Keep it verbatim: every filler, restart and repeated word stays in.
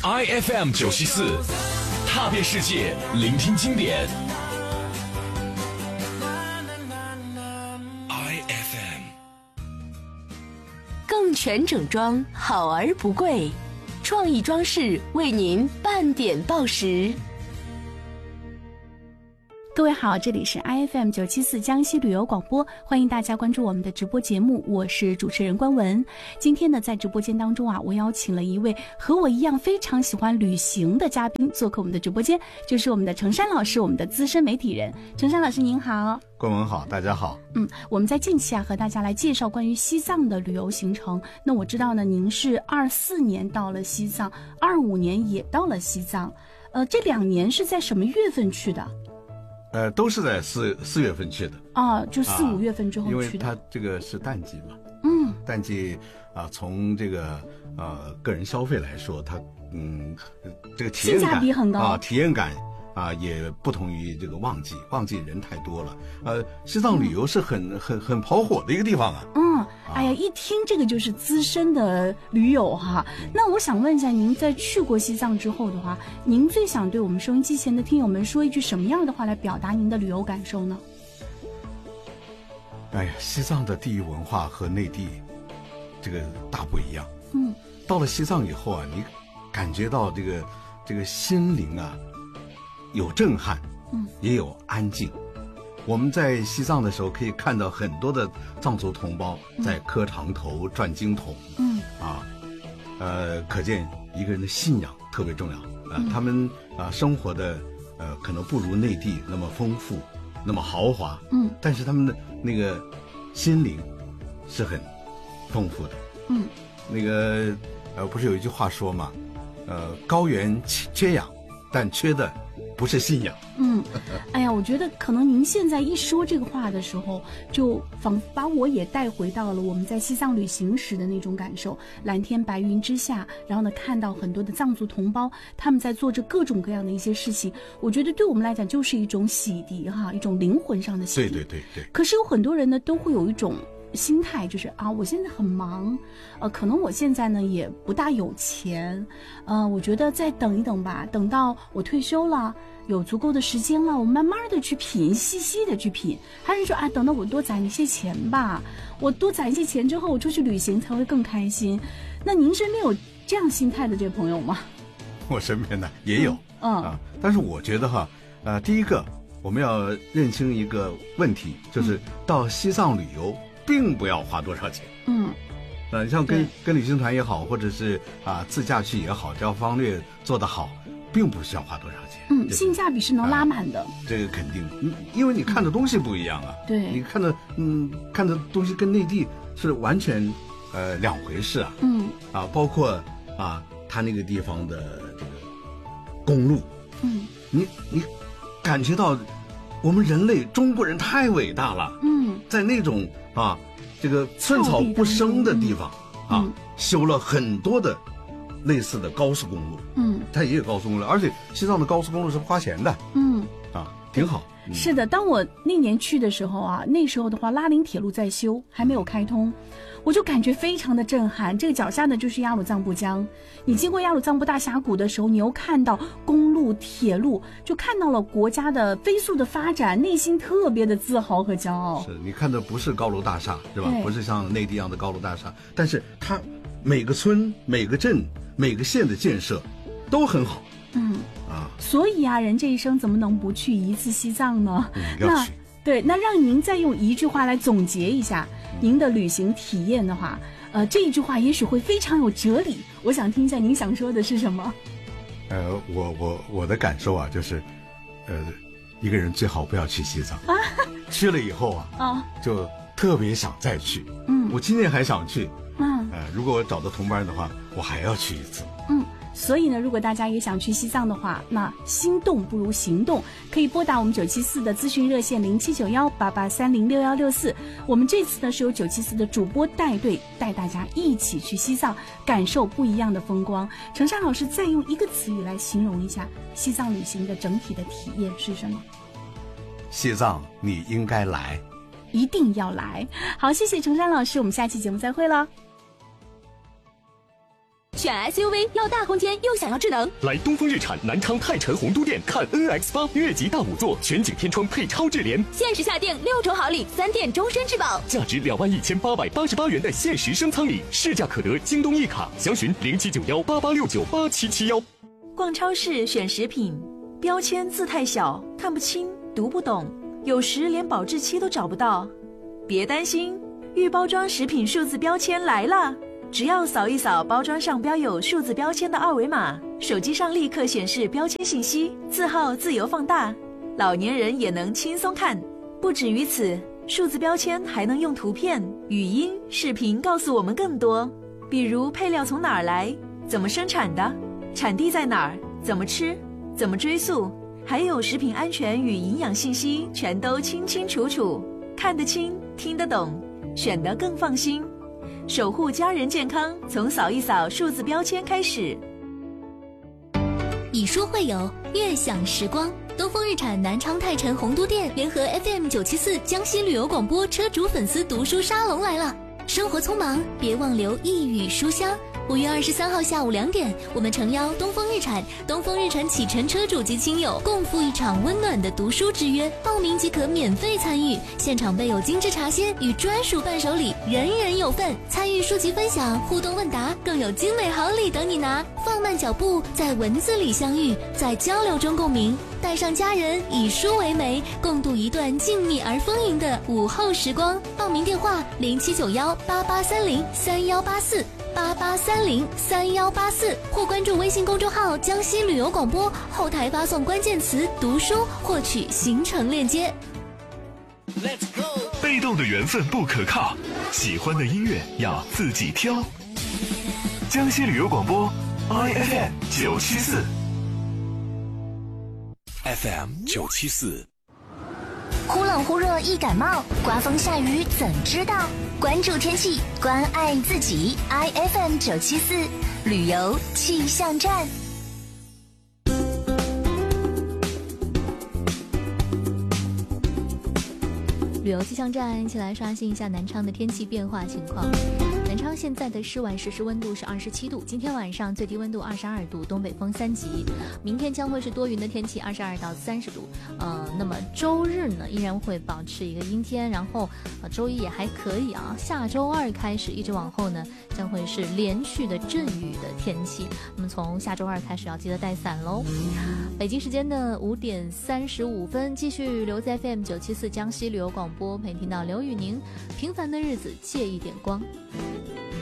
I F M 九七四，踏遍世界，聆听经典。I F M 更全整装，好而不贵，创意装饰为您半点报时。 各位好，这里是 I F M 九七四江西旅游广播，欢迎大家关注我们的直播节目，我是主持人关文。今天呢，在直播间当中啊，我邀请了一位和我一样非常喜欢旅行的嘉宾做客我们的直播间，就是我们的程山老师，我们的资深媒体人。程山老师您好。 关文好，大家好。 嗯，我们在近期啊和大家来介绍关于西藏的旅游行程。那我知道呢，您是二四年到了西藏，二五年也到了西藏，呃，这两年是在什么月份去的？ 呃，都是在四四月份去的啊，就四五月份之后去的， 因为它这个是淡季嘛。 嗯， 淡季啊，从这个呃个人消费来说，它嗯这个体验感性价比很高啊，体验感啊也不同于这个旺季，旺季人太多了。呃，西藏旅游是很、嗯、很很跑火的一个地方啊。 嗯，哎呀，一听这个就是资深的驴友哈。那我想问一下，您在去过西藏之后的话，您最想对我们收音机前的听友们说一句什么样的话来表达您的旅游感受呢？ 哎呀，西藏的地域文化和内地这个大不一样。 嗯， 到了西藏以后啊，你感觉到这个这个心灵啊有震撼， 嗯， 也有安静。我们在西藏的时候可以看到很多的藏族同胞在磕长头、转经筒， 嗯啊，呃，可见一个人的信仰特别重要。呃， 嗯、 他们啊、呃、生活的呃可能不如内地那么丰富，那么豪华， 嗯， 但是他们的那个心灵是很丰富的。 嗯， 那个呃不是有一句话说嘛，呃，高原缺缺氧，但缺的不是信仰。 嗯，哎呀，我觉得可能您现在一说这个话的时候，就仿佛把我也带回到了我们在西藏旅行时的那种感受。蓝天白云之下，然后呢，看到很多的藏族同胞他们在做着各种各样的一些事情，我觉得对我们来讲就是一种洗涤哈，一种灵魂上的洗涤。 对对对对。 可是有很多人呢，都会有一种心态，就是啊，我现在很忙，呃，可能我现在呢也不大有钱，呃，我觉得再等一等吧，等到我退休了，有足够的时间了，我慢慢的去品，细细的去品。还是说啊，等到我多攒一些钱吧，我多攒一些钱之后，我出去旅行才会更开心。那您身边有这样心态的这朋友吗？ 我身边呢也有， 嗯，嗯啊，但是我觉得哈，呃，第一个我们要认清一个问题，就是到西藏旅游并不要花多少钱。 嗯， 呃，像跟跟旅行团也好，或者是啊自驾去也好，只要方略做得好，并不需要花多少钱。 嗯，性价比是能拉满的。 啊、这个肯定，因为你看的东西不一样啊。 对， 你看的嗯看的东西跟内地是完全呃两回事啊。 嗯， 啊，包括啊他那个地方的这个公路， 嗯， 你你感觉到我们人类中国人太伟大了。 嗯， 在那种啊这个寸草不生的地方啊、嗯，修了很多的类似的高速公路。 嗯， 它也有高速公路，而且西藏的高速公路是不花钱的。 嗯， 啊，挺好。嗯、 是的，当我那年去的时候啊，那时候的话，拉林铁路在修，还没有开通，我就感觉非常的震撼。这个脚下呢就是雅鲁藏布江，你经过雅鲁藏布大峡谷的时候，你又看到公路、铁路，就看到了国家的飞速的发展，内心特别的自豪和骄傲。 是你看的不是高楼大厦，是吧？不是像内地一样的高楼大厦，但是它每个村、每个镇、每个县的建设都很好。 嗯啊， 所以啊，人这一生怎么能不去一次西藏呢？ 嗯、要去。 对，那让您再用一句话来总结一下您的旅行体验的话，呃，这一句话也许会非常有哲理。我想听一下您想说的是什么？ 呃，我我我的感受啊，就是，呃，一个人最好不要去西藏，啊、去了以后啊， 啊， 就特别想再去。 嗯， 我今年还想去。 嗯， 呃，如果我找到同伴的话，我还要去一次。 嗯。所以呢，如果大家也想去西藏的话，那心动不如行动，可以拨打我们九七四的咨询热线零七九幺八八三零六幺六四。我们这次呢是由九七四的主播带队，带大家一起去西藏，感受不一样的风光。程山老师再用一个词语来形容一下西藏旅行的整体的体验是什么？ 西藏你应该来， 一定要来。好，谢谢程山老师，我们下期节目再会了。 选 S U V 要大空间又想要智能， 来东风日产南昌泰辰鸿都店看 N X 八 越级大五座全景天窗配超智联， 限时下定六周好礼，三电终身质保， 价值两万一千八百八十八元的限时升舱礼，市价可得京东一卡，详询零七九幺八八六九八七七幺。 逛超市选食品，标签字太小，看不清，读不懂，有时连保质期都找不到。别担心，预包装食品数字标签来了，只要扫一扫包装上标有数字标签的二维码，手机上立刻显示标签信息，字号自由放大，老年人也能轻松看。不止于此，数字标签还能用图片、语音、视频告诉我们更多，比如配料从哪儿来，怎么生产的，产地在哪儿，怎么吃，怎么追溯，还有食品安全与营养信息，全都清清楚楚，看得清，听得懂，选得更放心。守护家人健康，从扫一扫数字标签开始。 以书会友，悦享时光。东风日产南昌泰辰鸿都店联合 F M 九七四江西旅游广播车主粉丝读书沙龙来了。生活匆忙，别忘留一语书香。五月二十三号下午两点，我们诚邀东风日产、东风日产启辰车主及亲友共赴一场温暖的读书之约，报名即可免费参与，现场备有精致茶歇与专属伴手礼，人人有份。参与书籍分享、互动问答，更有精美好礼等你拿。放慢脚步，在文字里相遇，在交流中共鸣，带上家人，以书为媒，共度一段静谧而丰盈的午后时光。报名电话零七九幺八八三零三幺八四。八八三零三幺八四，或关注微信公众号江西旅游广播，后台发送关键词读书获取行程链接。 被动的缘分不可靠，喜欢的音乐要自己挑。江西旅游广播 I F M 九七四 F M 九七四。 忽冷忽热易感冒，刮风下雨怎知道？关注天气，关爱自己。I F M 九七四旅游气象站。旅游气象站，一起来刷新一下南昌的天气变化情况。南昌现在的室外实时温度是二十七度，今天晚上最低温度二十二度，东北风三级。明天将会是多云的天气，二十二到三十度。呃，那么周日呢，依然会保持一个阴天，然后呃周一也还可以啊。下周二开始一直往后呢，将会是连续的阵雨的天气。那么从下周二开始要记得带伞喽。北京时间的五点三十五分，继续留在 F M 九七四江西旅游广播，陪你听到刘宇宁《平凡的日子借一点光》。